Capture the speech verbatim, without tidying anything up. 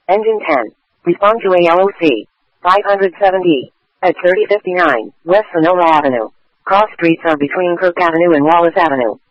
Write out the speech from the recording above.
Engine ten. Respond to A L O C. five hundred seventy. At thirty fifty-nine, West Sonoma Avenue. Cross streets are between Kirk Avenue and Wallace Avenue.